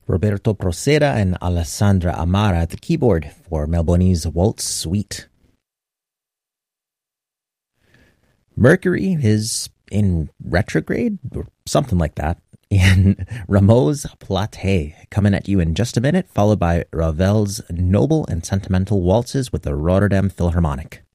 Roberto Procera and Alessandra Amara at the keyboard for Melboni's Waltz Suite. Mercury is in retrograde, or something like that, in Rameau's Platée, coming at you in just a minute, followed by Ravel's noble and sentimental waltzes with the Rotterdam Philharmonic.